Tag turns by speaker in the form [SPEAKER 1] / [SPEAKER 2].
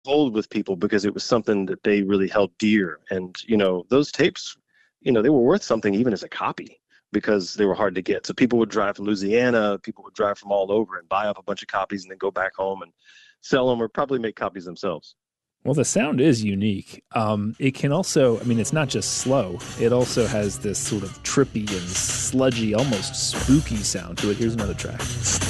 [SPEAKER 1] hold with people because it was something that they really held dear. And, those tapes, they were worth something even as a copy because they were hard to get. So people would drive from Louisiana, people would drive from all over and buy up a bunch of copies and then go back home and sell them or probably make copies themselves.
[SPEAKER 2] Well, the sound is unique. It can also, I mean, it's not just slow. It also has this sort of trippy and sludgy, almost spooky sound to it. Here's another track.